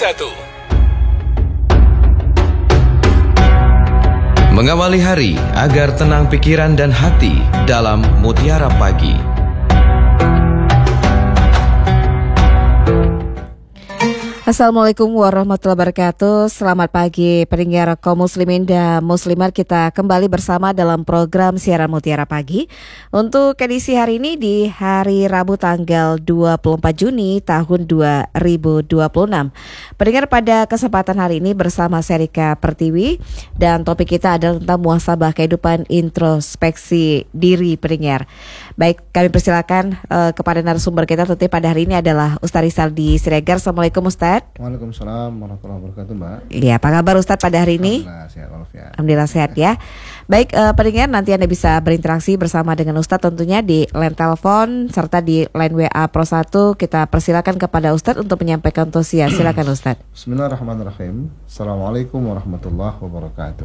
Mengawali hari agar tenang pikiran dan hati dalam Mutiara Pagi. Assalamualaikum warahmatullahi wabarakatuh. Selamat pagi pendengar kaum muslimin dan muslimat. Kita kembali bersama dalam program siaran Mutiara Pagi untuk edisi hari ini di hari Rabu tanggal 24 Juni tahun 2026. Pendengar, pada kesempatan hari ini bersama Serika Pertiwi dan topik kita adalah tentang muhasabah kehidupan introspeksi diri pendengar. Baik, kami persilakan kepada narasumber kita tentu pada hari ini adalah Ustaz Rizaldi Siregar. Assalamualaikum Ustaz. Waalaikumsalam warahmatullahi wabarakatuh, Mbak. Iya, apa kabar Ustaz pada hari ini? Alhamdulillah sehat ya. Baik, pendengar, nanti Anda bisa berinteraksi bersama dengan Ustaz tentunya di line telepon serta di line WA Pro 1. Kita persilakan kepada Ustaz untuk menyampaikan tausiah. Silakan Ustaz. Bismillahirrahmanirrahim. Assalamualaikum warahmatullahi wabarakatuh.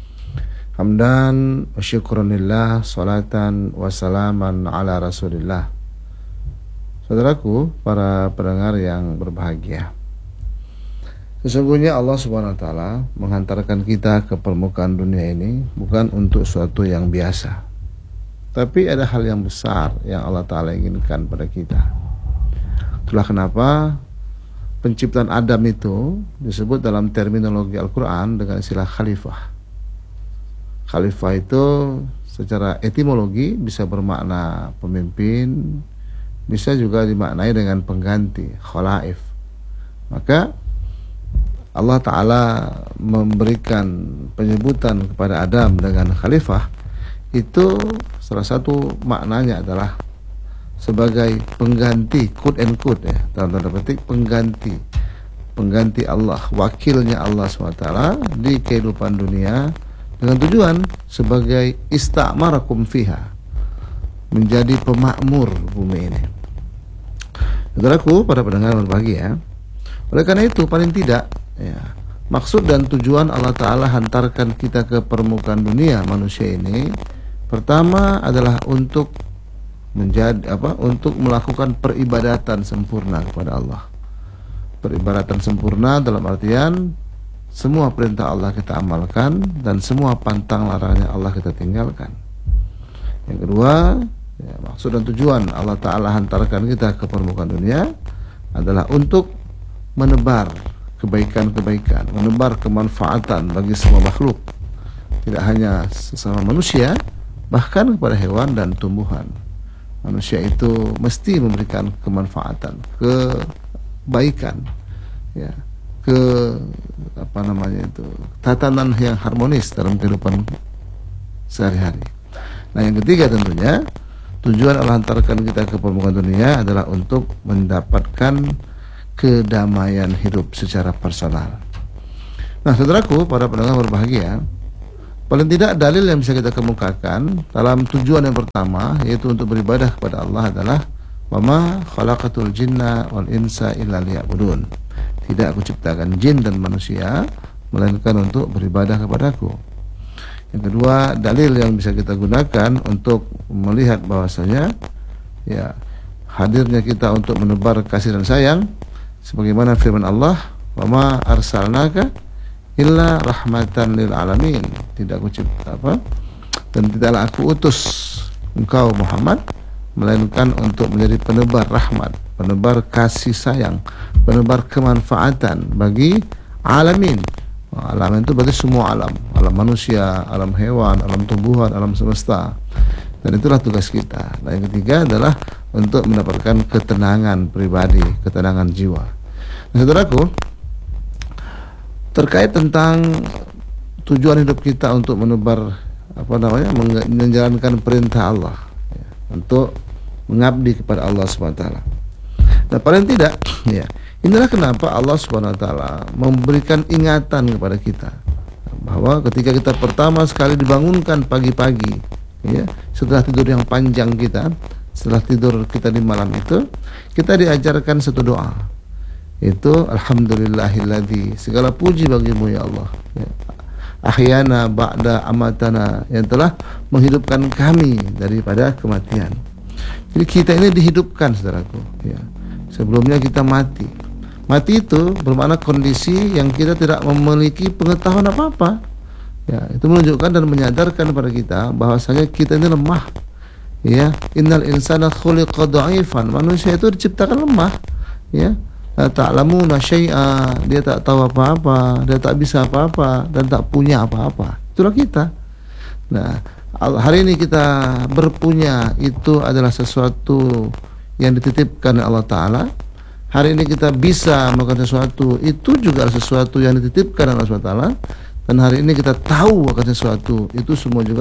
Hamdan wa syukuranillah, salatan wa salaman ala rasulillah. Saudaraku, para pendengar yang berbahagia, sesungguhnya Allah Subhanahu wa taala menghantarkan kita ke permukaan dunia ini bukan untuk suatu yang biasa. Tapi ada hal yang besar yang Allah taala inginkan pada kita. Itulah kenapa penciptaan Adam itu disebut dalam terminologi Al-Qur'an dengan istilah khalifah. Khalifah itu secara etimologi bisa bermakna pemimpin, bisa juga dimaknai dengan pengganti, khalaif. Maka Allah Ta'ala memberikan penyebutan kepada Adam dengan khalifah, itu salah satu maknanya adalah sebagai pengganti, quote and quote ya, dalam tanda petik pengganti Allah, wakilnya Allah SWT di kehidupan dunia dengan tujuan sebagai istamarakum fiha, menjadi pemakmur bumi ini. Saudaraku, para pendengar berbahagia, oleh karena itu paling tidak ya, maksud dan tujuan Allah Ta'ala hantarkan kita ke permukaan dunia manusia ini, pertama adalah untuk untuk melakukan peribadatan sempurna kepada Allah. Peribadatan sempurna dalam artian semua perintah Allah kita amalkan dan semua pantang larangnya Allah kita tinggalkan. Yang kedua, ya, maksud dan tujuan Allah Ta'ala hantarkan kita ke permukaan dunia adalah untuk menebar kebaikan-kebaikan, menebar kemanfaatan bagi semua makhluk, tidak hanya sesama manusia, bahkan kepada hewan dan tumbuhan. Manusia itu mesti memberikan kemanfaatan, kebaikan, ya, tatanan yang harmonis dalam kehidupan sehari-hari. Nah, yang ketiga tentunya tujuan Allah hantarkan kita ke permukaan dunia adalah untuk mendapatkan kedamaian hidup secara personal. Nah, saudaraku, para pendengar berbahagia, paling tidak dalil yang bisa kita kemukakan dalam tujuan yang pertama, yaitu untuk beribadah kepada Allah, adalah wama khalaqatul jinna wal insa illa liya'budun. Tidak aku ciptakan jin dan manusia melainkan untuk beribadah kepadaku. Yang kedua, dalil yang bisa kita gunakan untuk melihat bahwasanya ya, hadirnya kita untuk menebar kasih dan sayang, sebagaimana firman Allah, "Wa ma arsalnaka illa rahmatan lil alamin." Tidak aku cipta dan tidaklah aku utus engkau Muhammad melainkan untuk menjadi penebar rahmat, penebar kasih sayang, penebar kemanfaatan bagi alamin. Alam itu berarti semua alam, alam manusia, alam hewan, alam tumbuhan, alam semesta. Dan itulah tugas kita. Nah, yang ketiga adalah untuk mendapatkan ketenangan pribadi, ketenangan jiwa. Nah, saudaraku, terkait tentang tujuan hidup kita untuk menebar menjalankan perintah Allah, ya, untuk mengabdi kepada Allah SWT. Nah, paling tidak, ya, inilah kenapa Allah SWT memberikan ingatan kepada kita bahwa ketika kita pertama sekali dibangunkan pagi-pagi, ya, setelah tidur yang panjang kita, setelah tidur kita di malam itu, kita diajarkan satu doa, itu alhamdulillahilladzi, segala puji bagimu ya Allah, ya, ahyana ba'da amatana, yang telah menghidupkan kami daripada kematian. Jadi kita ini dihidupkan, saudaraku, ya. Sebelumnya kita mati. Mati itu bermakna kondisi yang kita tidak memiliki pengetahuan apa-apa. Ya, itu menunjukkan dan menyadarkan kepada kita bahwasanya kita ini lemah. Ya, innal insana khuliqa dha'ifan. Manusia itu diciptakan lemah. Ya, la ta'lamuna syai'a, dia tak tahu apa-apa, dia tak bisa apa-apa dan tak punya apa-apa. Itulah kita. Nah, hari ini kita berpunya itu adalah sesuatu yang dititipkan oleh Allah Ta'ala. Hari ini kita bisa melakukan sesuatu, itu juga adalah sesuatu yang dititipkan oleh Allah Ta'ala. Dan hari ini kita tahu akan sesuatu, itu semua juga